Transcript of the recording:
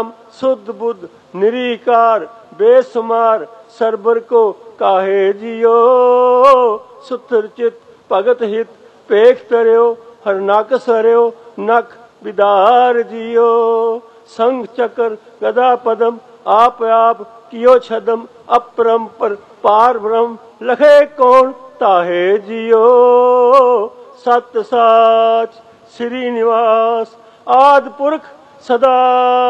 सुध बुध निरीकार बेसुमार सरबर को काहे जियो। सुतर चित भगत हित पेख तरियो हर नक सरयो नख बिदार जियो। संग चक्र गदा पदम आप आप कियो छदम अपरंपर पार ब्रह्म लखे कौन ताहे जियो। सत साच श्री निवास आद पुरख सदा